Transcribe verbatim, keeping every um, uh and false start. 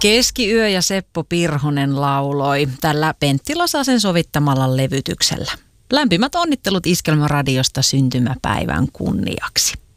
Keskiyö ja Seppo Pirhonen lauloi tällä Pentti Losasen sovittamalla levytyksellä. Lämpimät onnittelut Iskelmäradiosta syntymäpäivän kunniaksi.